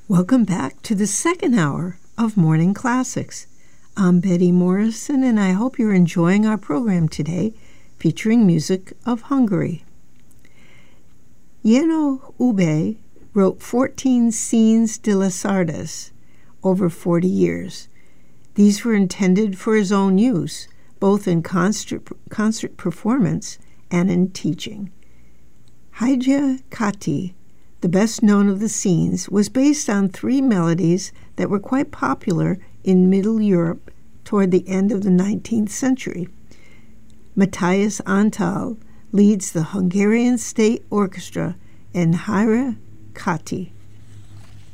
Welcome back to the second hour of Morning Classics. I'm Betty Morrison, and I hope you're enjoying our program today, featuring music of Hungary. Jenő Hubay wrote 14 scenes de la Sardes over 40 years. These were intended for his own use, both in concert performance and in teaching. Hagia Kati, the best known of the scenes, was based on 3 melodies that were quite popular in Middle Europe toward the end of the 19th century. Matthias Antal leads the Hungarian State Orchestra in Hagia Kati.